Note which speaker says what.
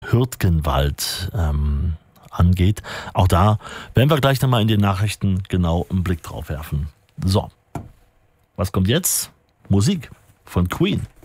Speaker 1: Hürtgenwald angeht. Auch da werden wir gleich nochmal in den Nachrichten genau einen Blick drauf werfen. So, was kommt jetzt? Musik von Queen.